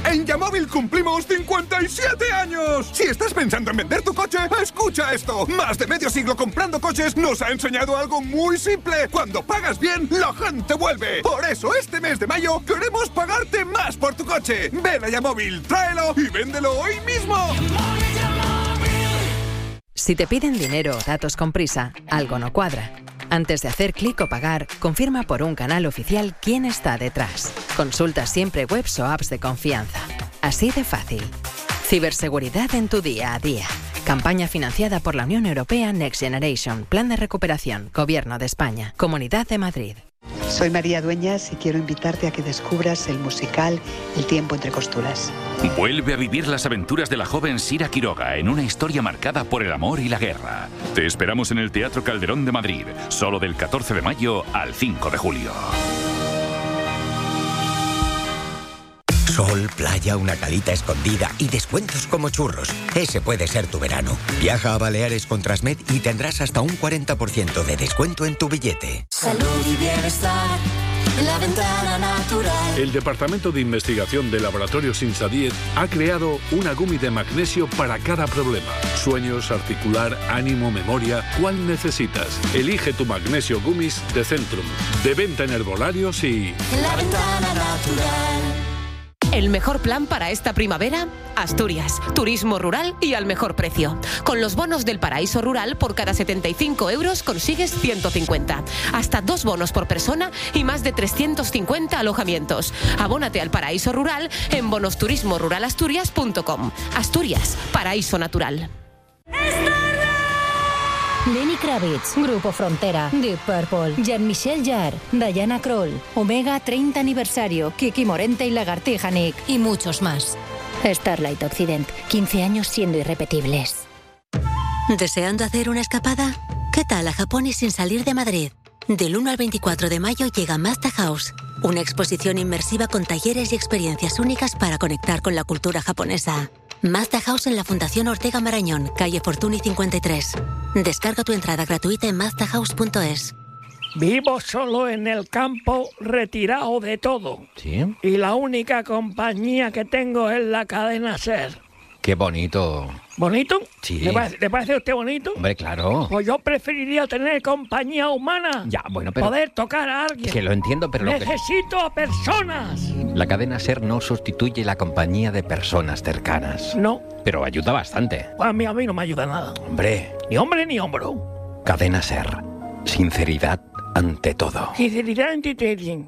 En Yamóvil cumplimos 57 años. Si estás pensando en vender tu coche, escucha esto. Más de medio siglo comprando coches nos ha enseñado algo muy simple. Cuando pagas bien, la gente vuelve. Por eso este mes de mayo queremos pagarte más por tu coche. Ven a Yamóvil, tráelo y véndelo hoy mismo. Si te piden dinero o datos con prisa, algo no cuadra. Antes de hacer clic o pagar, confirma por un canal oficial quién está detrás. Consulta siempre webs o apps de confianza. Así de fácil. Ciberseguridad en tu día a día. Campaña financiada por la Unión Europea Next Generation. Plan de recuperación. Gobierno de España. Comunidad de Madrid. Soy María Dueñas y quiero invitarte a que descubras el musical El tiempo entre costuras. Vuelve a vivir las aventuras de la joven Sira Quiroga en una historia marcada por el amor y la guerra. Te esperamos en el Teatro Calderón de Madrid, solo del 14 de mayo al 5 de julio. Sol, playa, una calita escondida y descuentos como churros. Ese puede ser tu verano. Viaja a Baleares con Transmed y tendrás hasta un 40% de descuento en tu billete. Salud y bienestar en La Ventana Natural. El Departamento de Investigación de Laboratorios Insadiet ha creado una gummy de magnesio para cada problema. Sueños, articular, ánimo, memoria. ¿Cuál necesitas? Elige tu magnesio gummies de Centrum. De venta en herbolarios y... En La Ventana Natural. El mejor plan para esta primavera, Asturias, turismo rural y al mejor precio. Con los bonos del Paraíso Rural, por cada 75 euros consigues 150. Hasta 2 bonos por persona y más de 350 alojamientos. Abónate al Paraíso Rural en bonosturismoruralasturias.com. Asturias, paraíso natural. Lenny Kravitz, Grupo Frontera, Deep Purple, Jean-Michel Jarre, Diana Krall, Omega 30 aniversario, Kiki Morente y Lagartija Nick y muchos más. Starlight Occident, 15 años siendo irrepetibles. ¿Deseando hacer una escapada? ¿Qué tal a Japón y sin salir de Madrid? Del 1 al 24 de mayo llega Mazda House, una exposición inmersiva con talleres y experiencias únicas para conectar con la cultura japonesa. Mazda House en la Fundación Ortega Marañón, calle Fortuny 53. Descarga tu entrada gratuita en mazdahouse.es. Vivo solo en el campo, retirado de todo. ¿Sí? Y la única compañía que tengo es la cadena SER. ¡Qué bonito! ¿Bonito? Sí. ¿Le parece a usted bonito? Hombre, claro. Pues yo preferiría tener compañía humana. Ya, bueno, pero... Poder tocar a alguien. Que lo entiendo, pero... Necesito a personas. La cadena SER no sustituye la compañía de personas cercanas. No. Pero ayuda bastante. Pues a mí no me ayuda nada. Hombre. Ni hombre ni hombro. Cadena SER. Sinceridad ante todo. Sinceridad ante todo.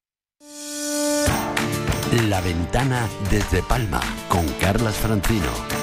La Ventana desde Palma, con Carlas Francino.